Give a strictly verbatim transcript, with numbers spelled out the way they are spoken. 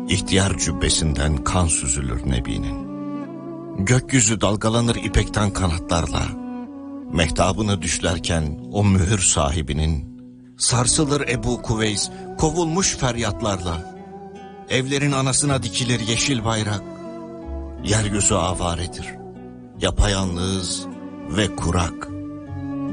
İhtiyar cübbesinden kan süzülür Nebi'nin. Gökyüzü dalgalanır ipekten kanatlarla. Mehtabını düşlerken o mühür sahibinin. Sarsılır Ebu Kuveys kovulmuş feryatlarla. Evlerin anasına dikilir yeşil bayrak. Yeryüzü avaredir, yapayalnız ve kurak.